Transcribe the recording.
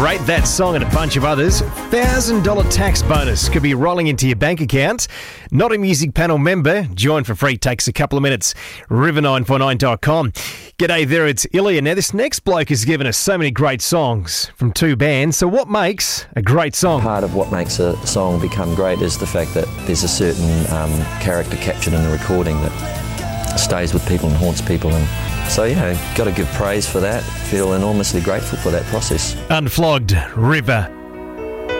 Rate that song and a bunch of others. $1,000 tax bonus could be rolling into your bank account. Not a music panel member. Join for free. Takes a couple of minutes. River949.com. G'day there, it's Ilya. Now, this next bloke has given us so many great songs from two bands. So what makes a great song? Part of what makes a song become great is the fact that there's a certain character captured in the recording that stays with people and haunts people. And so, got to give praise for that. Feel enormously grateful for that process. Unflogged, River